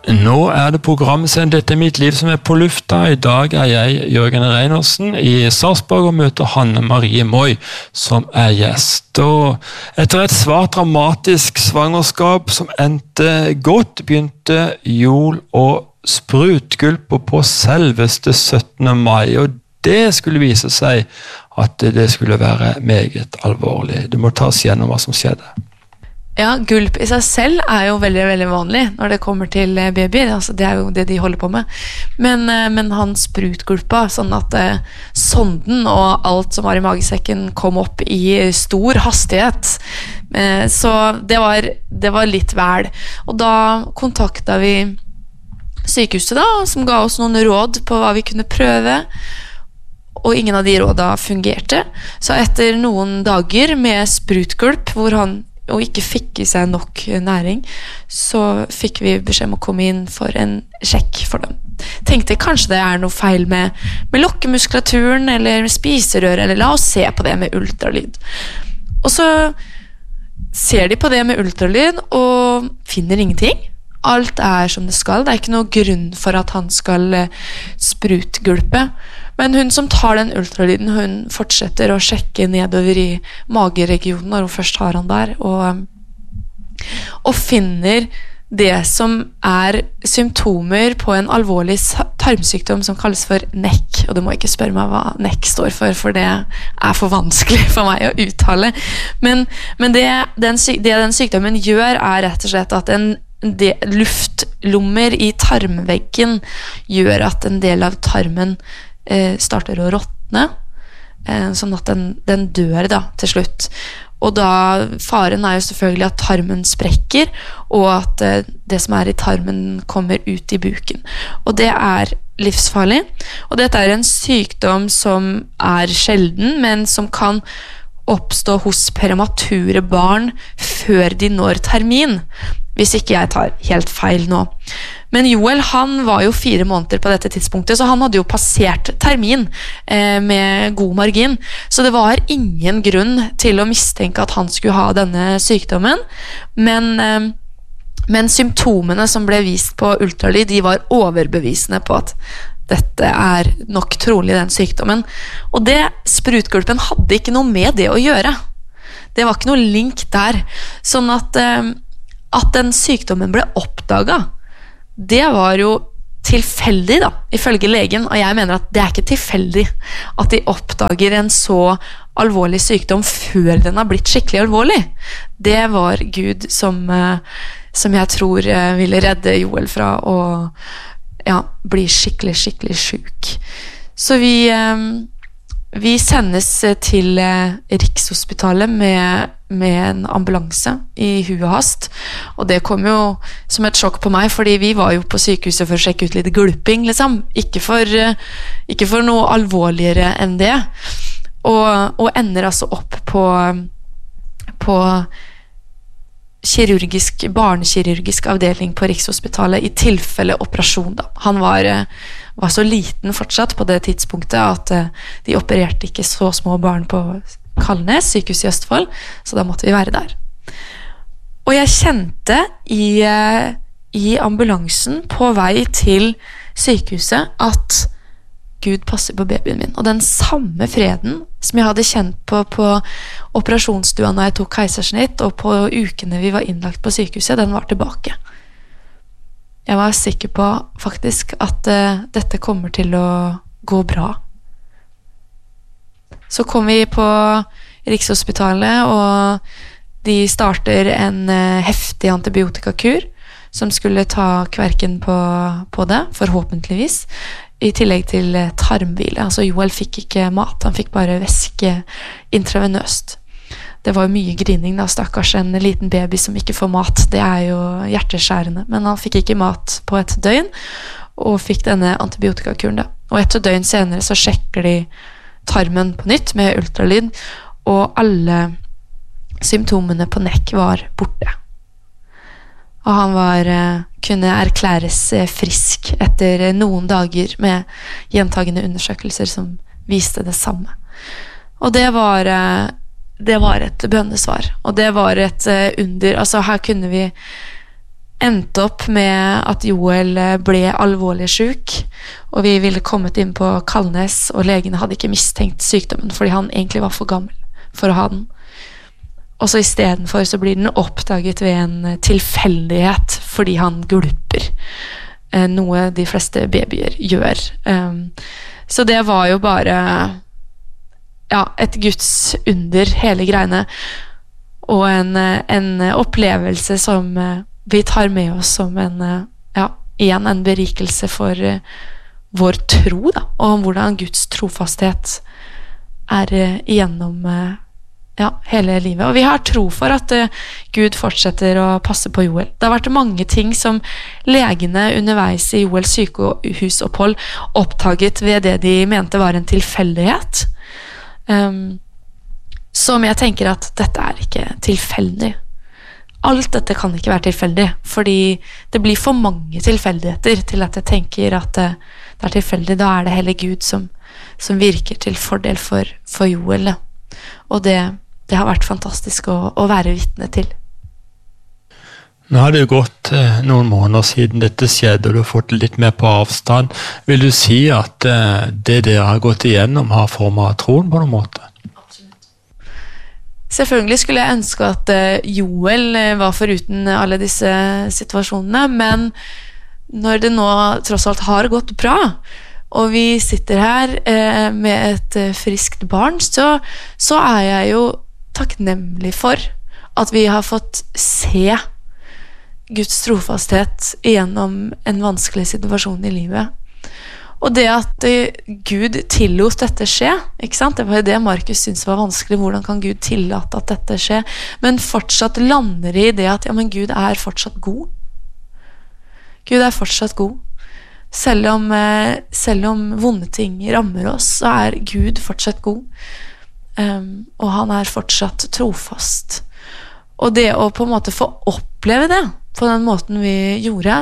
Nå det programmet Dette mitt liv som på lufta. I dag jeg, Jørgen Reinersen, i Sarpsborg og møter Hanne Marie Moi, som gjest. Og etter et svært dramatisk svangerskap som endte godt, begynte Joel og sprutgulper på selveste 17. mai, og det skulle vise seg at det skulle være meget alvorlig. Du må ta oss gjennom hva som skjedde. Ja, gulp i seg selv jo veldig, veldig vanlig når det kommer til babyer. Altså, det jo det de holder på med. Men han sprutgulpa, sånn at sonden og alt som var i magesekken kom opp i stor hastighet. Så det var litt vel. Og da kontaktet vi sykehuset da, som ga oss noen råd på hva vi kunne prøve. Og ingen av de rådene fungerte. Så etter noen dager med sprutgulp, hvor han og ikke fikk i seg nok næring, så fikk vi beskjed om å komme inn for en sjekk for dem. Tenkte kanskje det noe feil med lokkemuskulaturen eller med spiserør, eller la oss se på det med ultralyd. Og så ser de på det med ultralyd og finner ingenting. Alt som det skal. Det ikke noe grunn for at han skal sprutgulpe. Men hun som tar den ultralyden, hun fortsetter å sjekke nedover i mageregionen når hun først har han der, og finner det som symptomer på en alvorlig tarmsykdom som kalles for NEC. Og du må ikke spørre meg hva NEC står for det for vanskelig for meg å uttale. Men det den sykdommen gjør rett og slett at luftlommer i tarmveggen gjør at en del av tarmen starter å råtne, sånn at den dør da, til slutt. Og da, faren jo selvfølgelig at tarmen sprekker, og at det som i tarmen kommer ut i buken. Og det livsfarlig. Og dette en sykdom som sjelden, men som kan oppstå hos premature barn før de når termin, hvis ikke jeg tar helt feil nå. Men Joel, han var jo 4 måneder på dette tidspunktet, så han hadde jo passert termin med god margin. Så det var ingen grunn til å mistenke at han skulle ha denne sykdommen. Men symptomene som ble vist på ultralyd, de var overbevisende på at dette nok trolig den sykdommen. Og sprutgulpen hadde ikke noe med det å gjøre. Det var ikke noe link der. Sånn at den sykdommen ble oppdaget, det var jo tilfeldig da, ifølge legen, og jeg mener at det ikke tilfeldig at de oppdager en så alvorlig sykdom før den har blitt skikkelig alvorlig. Det var Gud som jeg tror ville redde Joel fra å bli skikkelig, skikkelig syk. Så vi sendes til Rikshospitalet med en ambulanse i huet hast, og det kom jo som et sjokk på meg, fordi vi var jo på sykehuset for å sjekke ut litt gulping, liksom. Ikke for noe alvorligere enn det, og ender altså opp på barnekirurgisk avdeling på Rikshospitalet i tilfelle operasjon da. Han var så liten fortsatt på det tidspunktet at de opererte ikke så små barn på Kalnes, sykehus i Østfold, så da måtte vi være der. Og jeg kjente i ambulansen på vei til sykehuset at Gud passer på babyen min. Og den samme freden som jeg hadde kjent på operasjonsstua når jeg tok keisersnitt, og på ukene vi var innlagt på sykehuset, den var tilbake. Jeg var sikker på faktisk at dette kommer til å gå bra. Så kom vi på Rikshospitalet, og de starter en heftig antibiotikakur som skulle ta kverken på det, forhåpentligvis, i tillegg til tarmhvile. Altså Joel fikk ikke mat, han fikk bare væske intravenøst. Det var mye grining da, stakkars, en liten baby som ikke får mat. Det jo hjerteskjærende, men han fikk ikke mat på et døgn, og fikk denne antibiotikakuren da. Og et døgn senere så sjekker de tarmen på nytt med ultralyd, og alle symptomene på NEC var borte. Og han kunne erklæres frisk etter noen dager med gjentagende undersøkelser som viste det samme. Og det var et bønnesvar, og det var et under. Altså her kunne vi endte opp med at Joel ble alvorlig syk, og vi ville kommet inn på Kalnes, og legene hadde ikke mistenkt sykdommen, fordi han egentlig var for gammel for å ha den. Og så i stedet for så blir den oppdaget ved en tilfeldighet, fordi han gulper. Noe de fleste babyer gjør. Så det var jo bare et Guds under, hele greiene. Og en opplevelse som vi tar med oss som igjen en berikelse for vår tro, da, og om hvordan Guds trofasthet igjennom hele livet. Og vi har tro for at Gud fortsetter å passe på Joel. Det har vært mange ting som legene underveis i Joels sykehusopphold oppdaget ved det de mente var en tilfeldighet. Som jeg tenker at dette ikke tilfeldig. Alt dette kan ikke være tilfeldig, fordi det blir for mange tilfeldigheter til at jeg tenker at det tilfeldig. Da det heller Gud som virker til fordel for Joel. Og det har vært fantastisk å være vitne til. Nå har det jo gått noen måneder siden dette skjedde, og du har fått litt mer på avstand. Vil du si at det dere har gått igjennom har formet troen på noen måte? Absolutt. Selvfølgelig skulle jeg ønske at Joel var foruten alle disse situasjonene, men når det nå tross alt har gått bra, og vi sitter her med et friskt barn, så jeg jo takknemlig for at vi har fått se Guds trofasthet gjennom en vanskelig situasjon i livet. Og det at Gud tillot dette skje, ikke sant? Det var jo det Markus syntes var vanskelig, hvordan kan Gud tillate at dette skje? Men fortsatt lander i det at men Gud fortsatt god. Gud fortsatt god. Selv om vonde ting rammer oss, så Gud fortsatt god. Og han fortsatt trofast. Og det å på en måte få oppleve det på den måten vi gjorde,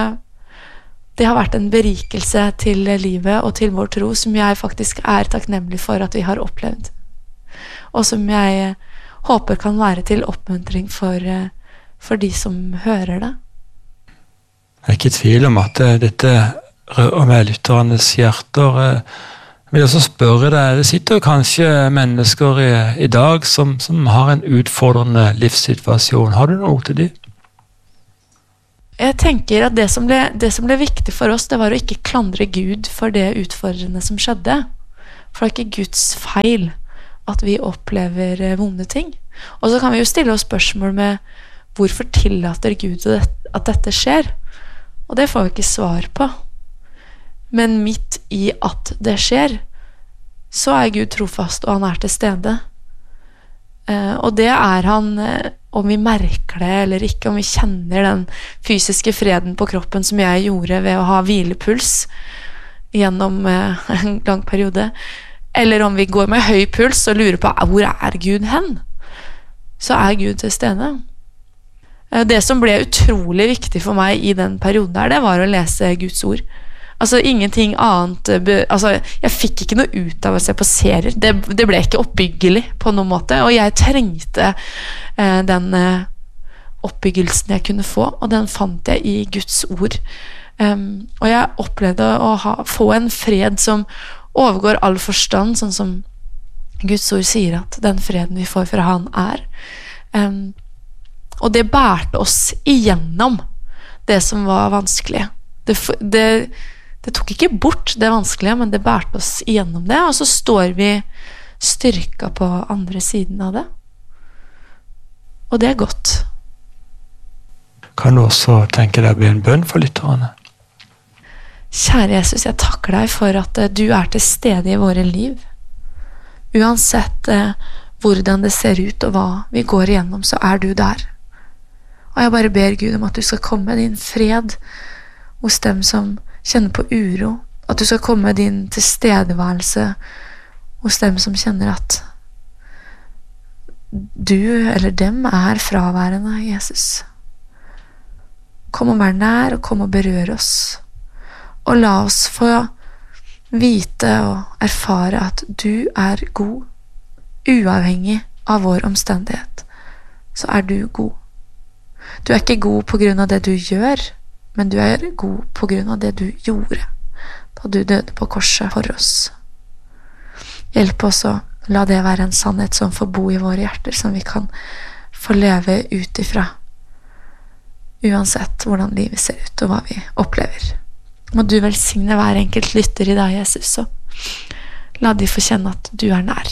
det har vært en berikelse til livet og til vår tro, som jeg faktisk takknemlig for at vi har opplevd. Og som jeg håper kan være til oppmuntring for de som hører det. Jeg ikke i tvil om at dette rører med lytternes hjerter. Jeg vil også spørre deg, det sitter kanskje mennesker i dag som har en utfordrende livssituasjon. Har du noe til dem? Jeg tenker at det som ble viktig for oss, det var å ikke klandre Gud for det utfordrende som skjedde. For det ikke Guds feil at vi opplever vonde ting. Og så kan vi jo stille oss spørsmål med hvorfor tillater Gud at dette skjer? Og det får vi ikke svar på. Men midt i at det skjer, så Gud trofast, og han til stede. Og det han, om vi merker det eller ikke, om vi kjenner den fysiske freden på kroppen som jeg gjorde ved å ha hvilepuls gjennom en lang periode, eller om vi går med høy puls og lurer på hvor Gud hen, så Gud til stede. Det som ble utrolig viktig for meg i den perioden det var å lese Guds ord. Altså ingenting annet, jeg fikk ikke noe ut av å se på serier. Det ble ikke oppbyggelig på noen måte, og jeg trengte den oppbyggelsen jeg kunne få, og den fant jeg i Guds ord. Og jeg opplevde å få en fred som overgår all forstand, sånn som Guds ord sier at den freden vi får fra han og det bærte oss igjennom det som var vanskelig. Det tok ikke bort det vanskelige, men det bærte oss igjennom det, og så står vi styrka på andre siden av det. Og det godt. Kan du også tenke deg å be en bønn for lytterne? Kjære Jesus, jeg takker deg for at du til stede i våre liv. Uansett hvordan det ser ut og hva vi går igjennom, så du der. Og jeg bare ber Gud om at du skal komme med din fred hos dem som kjenner på uro, at du skal komme med din tilstedeværelse hos dem som kjenner at du eller dem fraværende, Jesus. Kom og vær nær, og kom og berør oss, og la oss få vite og erfare at du god, uavhengig av vår omstendighet, så du god. Du er ikke god på grunn av det du gjør, men du er god på grunn av det du gjorde, da du døde på korset for oss. Hjelp oss å la det være en sannhet som får bo i våre hjerter, som vi kan få leve ut ifra, uansett hvordan livet ser ut og hva vi opplever. Må du velsigne hver enkelt lytter i dag, Jesus, og la de få kjenne at du er nær.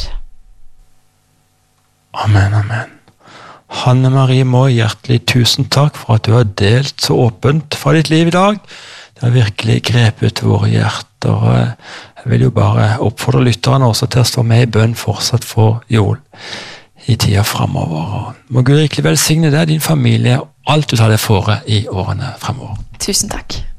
Amen, amen. Hanne Marie Moi, hjertelig tusen takk for at du har delt så åpent fra ditt liv i dag. Det har virkelig grepet våre hjerter. Jeg vil jo bare oppfordre lytterne også til å stå med i bønn fortsatt for jul i tida fremover. Må Gud rikelig velsigne deg, din familie, og alt du tar deg fore i årene fremover. Tusen takk.